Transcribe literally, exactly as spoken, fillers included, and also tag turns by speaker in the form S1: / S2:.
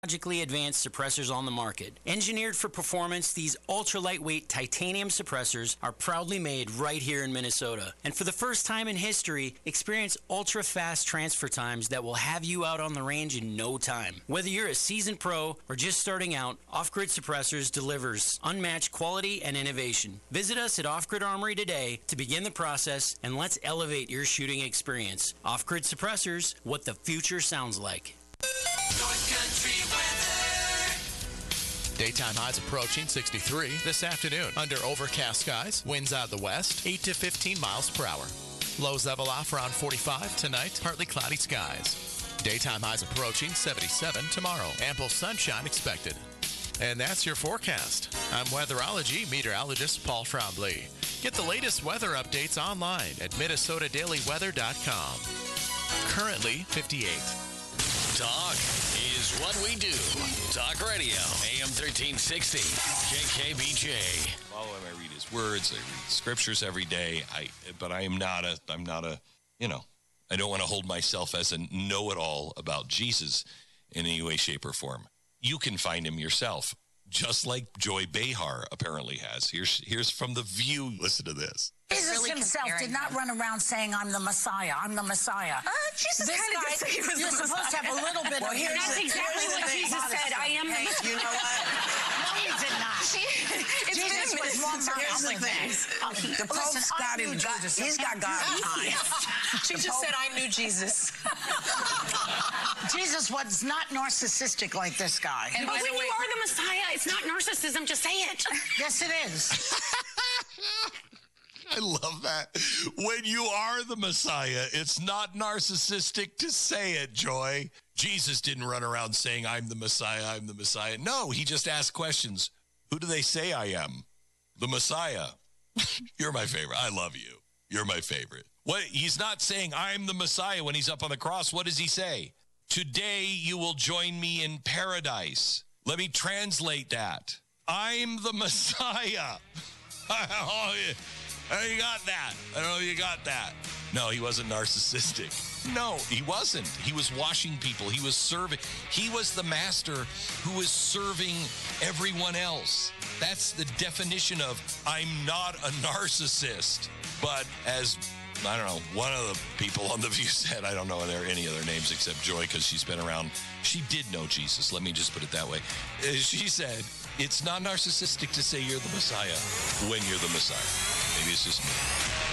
S1: technologically advanced suppressors on the market. Engineered for performance, these ultra-lightweight titanium suppressors are proudly made right here in Minnesota. And for the first time in history, experience ultra-fast transfer times that will have you out on the range in no time. Whether you're a seasoned pro or just starting out, Off-Grid Suppressors delivers unmatched quality and innovation. Visit us at Off-Grid Armory today to begin the process, and let's elevate your shooting experience. Off-Grid Suppressors, what the future sounds like.
S2: North Country weather.
S3: Daytime highs approaching sixty-three this afternoon. Under overcast skies, winds out of the west, eight to fifteen miles per hour. Lows level off around forty-five tonight, partly cloudy skies. Daytime highs approaching seventy-seven tomorrow. Ample sunshine expected. And that's your forecast. I'm weatherology meteorologist Paul Trombley. Get the latest weather updates online at minnesota daily weather dot com. Currently fifty-eight.
S4: Talk is what we do. Talk Radio, A M thirteen sixty, K K B J.
S5: Follow him. I read his words. I read scriptures every day. I, but I am not a, I'm not a, you know, I don't want to hold myself as a know-it-all about Jesus in any way, shape, or form. You can find him yourself, just like Joy Behar apparently has. Here's here's from The View. Listen to this.
S6: Jesus really himself did not run around saying, I'm the Messiah, I'm the Messiah.
S7: Uh, Jesus
S6: this
S7: kind of
S6: guy,
S7: did say he was
S6: you're
S7: the
S6: supposed
S7: Messiah.
S6: to have a little bit
S7: well,
S6: of...
S7: That's
S6: the,
S7: exactly what Jesus said. I am the Messiah.
S6: You know what? No, he did not.
S7: She, it's
S6: Jesus was more
S7: Here's the thing.
S6: Oh, he,
S7: The Pope's got him. He's got God behind. She just said, I knew Jesus.
S6: Jesus was not narcissistic like this guy.
S7: And but when you are the Messiah, it's not narcissism. Just say it.
S6: Yes, it is.
S5: I love that. When you are the Messiah, it's not narcissistic to say it, Joy. Jesus didn't run around saying, I'm the Messiah, I'm the Messiah. No, he just asked questions. Who do they say I am? The Messiah. You're my favorite. I love you. You're my favorite. What? He's not saying, I'm the Messiah when he's up on the cross. What does he say? Today you will join me in paradise. Let me translate that. I'm the Messiah. Oh, yeah. Oh, you got that. I know you got that. No, he wasn't narcissistic. No, he wasn't. He was washing people. He was serving. He was the master who was serving everyone else. That's the definition of I'm not a narcissist. But as, I don't know, one of the people on The View said, I don't know if there are any other names except Joy because she's been around. She did know Jesus. Let me just put it that way. She said, it's not narcissistic to say you're the Messiah when you're the Messiah. Maybe it's just me.